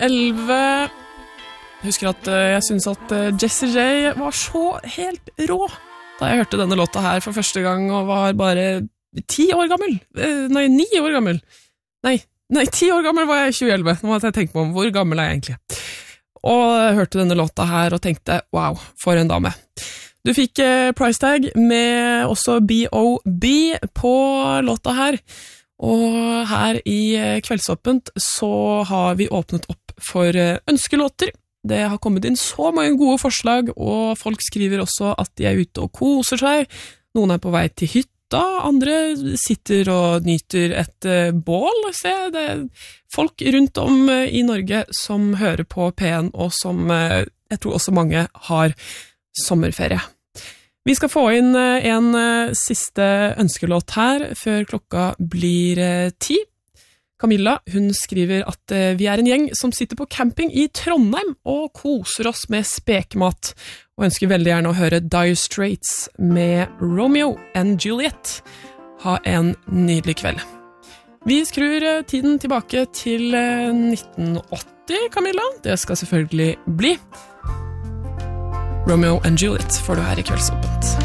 2011. Husker at jeg synes at Jessie J var så helt rå da jeg hørte denne låta her for første gang og var bare 10 år gammel. Nei, 9 år gammel. Nei, 10 år gammel var jeg i 2011. Nå måtte jeg tenke på hvor gammel er jeg egentlig. Og jeg hørte denne låta her og tenkte, wow, for en dame. Du fikk price tag med også B.O.B. på låta her. Og her i Kveldsåpent så har vi åpnet opp for ønskelåter. Det har kommet inn så mange gode forslag, og folk skriver også at de er ute og koser seg. Noen er på vei til hytta, andre sitter og nyter et bål. Se, det er folk rundt om i Norge som hører på P1, og som jeg tror også mange har sommerferie. Vi skal få inn en siste ønskelåt her, før klokka blir 10. Camilla, hun skriver at vi er en gjeng som sitter på camping i Trondheim og koser oss med spekemat, og ønsker veldig gjerne å høre Dire Straits med Romeo and Juliet. Ha en nydelig kveld. Vi skrur tiden tilbake til 1980, Camilla. Det skal selvfølgelig bli Romeo and Juliet, får du her i Kveldsåpent.